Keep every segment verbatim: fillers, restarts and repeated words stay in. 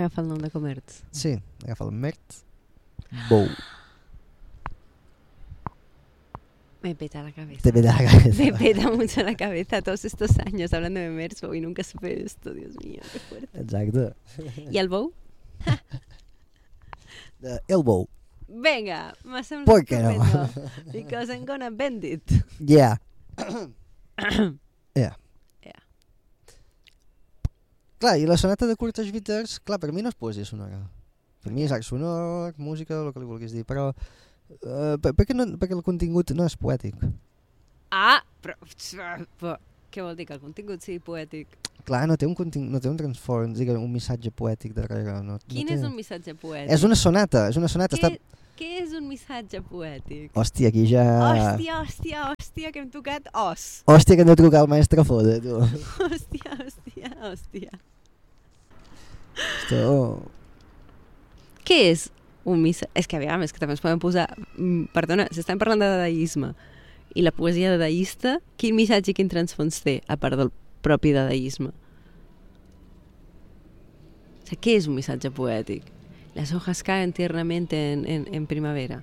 agafa el nom de Comerç. Sí, agafa el Mert Bou. Me peta la cabeza. Te peta la cabeza. Me peta mucho la cabeza todos estos años hablando de Merzbow y nunca supe esto, Dios mío, qué fuerte. Exacte. ¿Y el Bow? The Elbow. Venga, m'ha semblat ¿Por qué no? estupendo. Because I'm gonna bend it. Yeah. yeah. Yeah. Clar, i la sonata de Kurt Schwitters, clar, per mi no és poesia sonora. Per mi és art sonor, música, el que li vulguis dir, però uh, per, per no, perquè el contingut no és poètic. Ah, però, però què vol dir que el contingut sigui poètic? Clar, no té un, contingut, no té un transform, digue, un missatge poètic darrere. No, Quin no té... és un missatge poètic? És una sonata, és una sonata. Què, Està... què és un missatge poètic? Hòstia, aquí ja... Hòstia, hòstia, hòstia, que hem tocat os. Hòstia, que hem de trucar al mestre Foda, tu. Hòstia, hòstia, hòstia. Esto... Què és un missatge? És que aviam, és que també ens podem posar... Mm, perdona, si estem parlant de dadaisme i la poesia dadaista, quin missatge i quin transfons té, a part del propi dadaisme? O sigui, què és un missatge poètic? Las hojas caen tiernamente en, en, en primavera.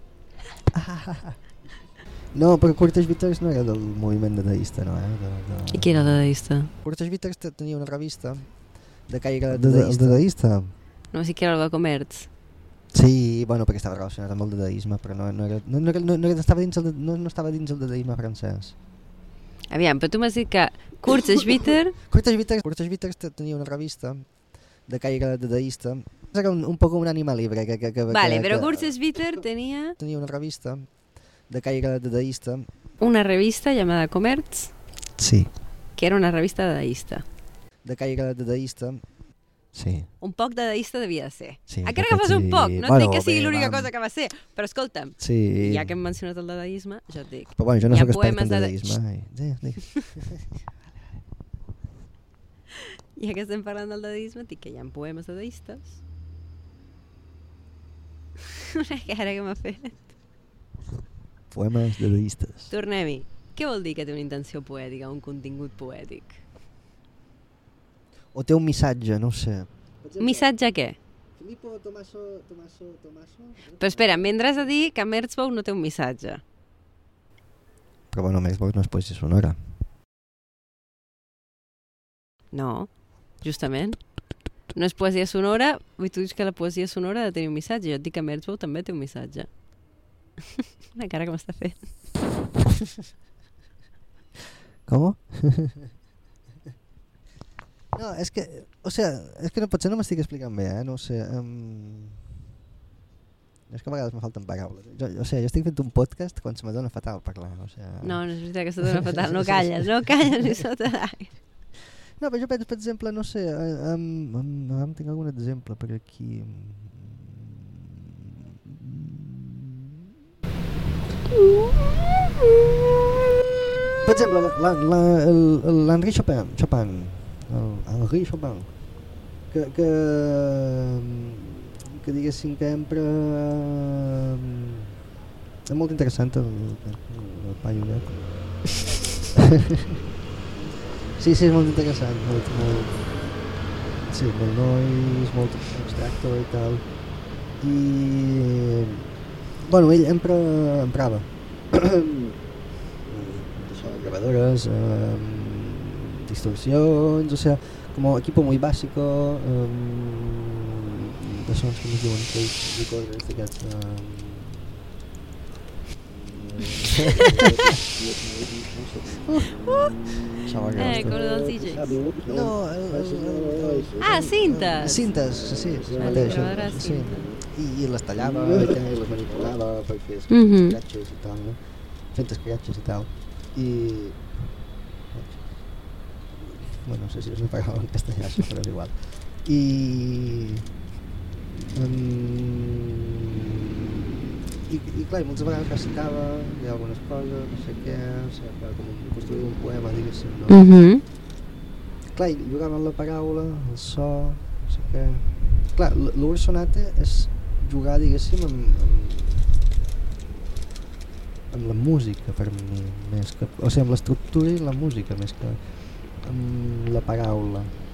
No, però Kurt Schwitters no era del moviment dadaista, no? Eh? De, de... I qui era el dadaista? Kurt Schwitters tenia una revista de caire dadaista. dadaista. No, sí que era el de Comerç. Sí, bueno, perquè estava relacionat amb el dadaisme, però no, no, era, no, no, no, no, estava dins el, no, no estava dins el dadaisme francès. Aviam, però tu m'has dit que Kurt Schwitter... Kurt Schwitters, Kurt Schwitters tenia una revista de caire dadaista. Era un, un poco un anima libre. Que, que, que, vale, que, però que, Kurt Schwitter tenia... Tenia una revista de caire dadaista. Una revista llamada Comerç. Sí. Que era una revista dadaista. De caire dadaista. Sí. Un poc dadaista devia de ser. Sí, encara que fos un poc, no bueno, et dic que sigui bé, l'única vam. cosa que va ser, però escolta'm, Sí. ja que hem mencionat el dadaisme, jo et dic. Però bueno, jo no hi ha soc expert en poemes de- dadaisme. Sí, sí. Ja que estem parlant del dadaisme, et dic que hi ha poemes dadaistes. Una cara que m'ha fet. Poemes dadaistes. Tornem-hi. Què vol dir que té una intenció poètica, un contingut poètic? O té un missatge, no ho sé. Missatge què? Filippo Tommaso, Tommaso, Tommaso... Però espera, em vindràs a dir que Merzbow no té un missatge. Però bueno, Merzbow no és poesia sonora. No, justament. No és poesia sonora, i tu dius que la poesia sonora ha de tenir un missatge. Jo et dic que Merzbow també té un missatge. Una cara que m'està fent. Com? No, és que, o sea, és que no, potser no m'estic explicant bé, eh? No ho sé. Um... És que a vegades me falten paraules. Jo, o sea, jo estic fent un podcast quan se me dona fatal parlar. O sea... No, no és veritat que se dona fatal. No calles, no calles ni sota d'aire. No, però jo penso, per exemple, no sé, um, um, um, tinc algun exemple per aquí. Per exemple, la, la, el, l'Henri Chopin, Chopin, el Henri Chopin, que, que, que diguéssim que empra... És molt interessant el, el, el paio aquest. Sí, sí, és molt interessant, molt, molt, sí, molt nois, molt abstracto i tal. I, bueno, ell empra, emprava això, grabadores, eh, distorsions, o sea, como equipo muy básico, eh, de sons que es diuen que recorders d'aquests... Eh, Eh, com el dels D Js. No, el, el, el, el, Ah, cintes! cintes, sí, sí, Ah, mateix, gravadores sí. cintes. I, i les tallava, i les manipulava per fer Mhm. escratxes i tal, no? Fent escratxes i tal. I... Bueno, no sé si és una paraula en castellà, això, però és igual. I... Um, i, i clar, moltes vegades recitava, hi ha algunes coses, no sé què, o sigui, per com construir un poema, diguéssim, no? Mhm. Clar, i jugava amb la paraula, el so, no sé què... Clar, l'Urs Sonata és jugar, diguéssim, amb, amb, amb la música, per mi, més que... O sigui, amb l'estructura i la música, més que amb la paraula.